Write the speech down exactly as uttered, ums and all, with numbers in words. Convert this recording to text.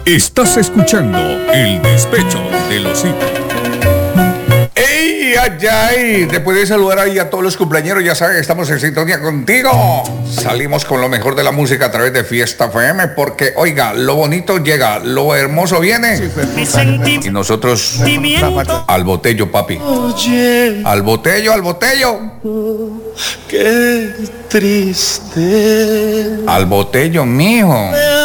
Estás escuchando El Despecho de los Hitos. ¡Ey, ay, ay! Después de saludar ahí a todos los cumpleañeros, ya saben, estamos en sintonía contigo. Salimos con lo mejor de la música a través de Fiesta F M, porque, oiga, lo bonito llega, lo hermoso viene. Y nosotros al botello, papi. Al botello, al botello. Qué triste. Al botello, mijo.